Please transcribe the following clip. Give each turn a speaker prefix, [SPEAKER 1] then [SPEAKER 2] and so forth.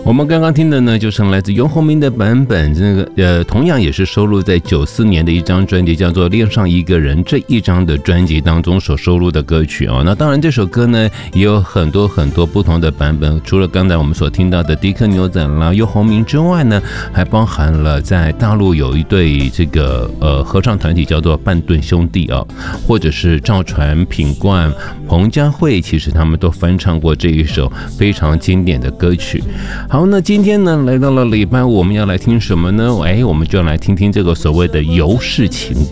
[SPEAKER 1] 我们刚刚听的呢，就是来自游鸿明的版本，这个同样也是收录在94年的一张专辑，叫做《恋上一个人》这一张的专辑当中所收录的歌曲哦。那当然，这首歌呢也有很多不同的版本，除了刚才我们所听到的迪克牛仔啦、游鸿明之外呢，还包含了在大陆有一对这个合唱团体叫做半顿兄弟啊，或者是赵传、品冠、彭佳慧，其实他们都翻唱过这一首非常经典的歌曲。好，那今天呢来到了礼拜五，我们要来听什么呢？我们就要来听听这个所谓的游氏情